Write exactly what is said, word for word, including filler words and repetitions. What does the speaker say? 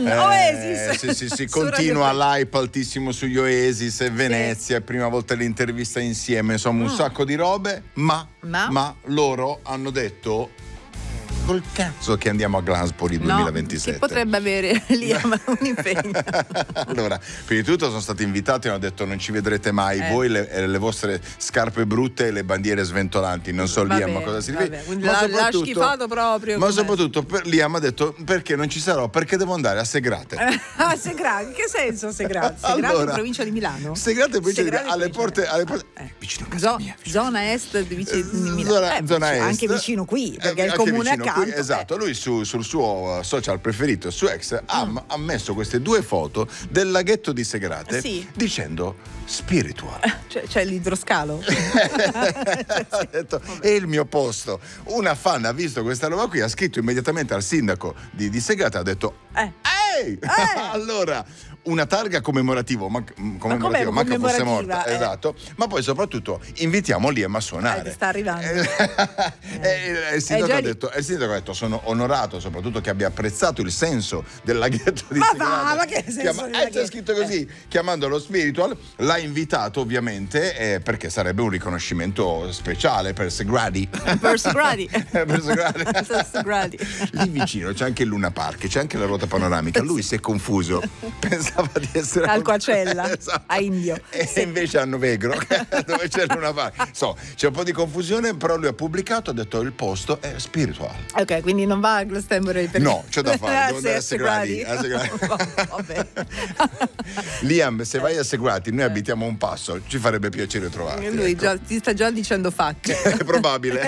eh, Oasis. Sì, sì, sì, continua l'hype altissimo sugli Oasis e Venezia, sì. Prima volta l'intervista insieme, insomma, un mm. sacco di robe, ma, ma? ma loro hanno detto col cazzo che andiamo a Glastonbury duemilaventisette. No, che potrebbe avere lì un impegno. Allora, prima di tutto sono stati invitati e hanno detto non ci vedrete mai, eh. voi le, le vostre scarpe brutte e le bandiere sventolanti, non so vabbè, Liam a cosa si riferisce. Ma l'ha schifato proprio. Ma com'è? Soprattutto per Liam ha detto perché non ci sarò, perché devo andare a Segrate. A Segrate? Che senso Segrate? Segrate allora, in provincia di Milano? Segrate in provincia Segrate di Milano, alle porte, alle porte eh. vicino a casa Zo- mia. Zona est vicino di Milano. Zona, eh, zona est. Anche vicino qui, perché eh, è il comune accanto. Qui, esatto, lui su, sul suo social preferito, su X, ha, mm. ha messo queste due foto del laghetto di Segrate, sì. dicendo spiritual. C'è, c'è l'idroscalo? Ha detto, è il mio posto. Una fan ha visto questa roba qui, ha scritto immediatamente al sindaco di, di Segrate, ha detto eh. ehi! Eh. Allora, una targa commemorativa, ma, commemorativa, ma manca fosse morta, eh. esatto, ma poi soprattutto invitiamo Liam a suonare. Eh, sta arrivando. E il sindaco ha detto, il sindaco ha detto sono onorato soprattutto che abbia apprezzato il senso del laghetto di ma Segrate. Va, ma che senso Chiama, eh, c'è scritto così, eh. chiamandolo spiritual, l'ha invitato ovviamente eh, perché sarebbe un riconoscimento speciale per Segrati. Per Segrati. Per Segrati. Lì vicino c'è anche il Luna Park, c'è anche la ruota panoramica. Lui si è confuso, pensava di essere al Coachella, esatto. A Indio, e sì. invece a Novegro dove c'è il Luna Park. So, c'è un po' di confusione, però lui ha pubblicato, ha detto il posto è spiritual. Ok, quindi non va a Glastonbury per... No, c'è da fare, devo andare a Segrati. A Segrati. Vabbè. Liam, se vai a Segrati, noi abitiamo un passo, ci farebbe piacere trovarti. Lui ecco. già, ti sta già dicendo fuck. È probabile.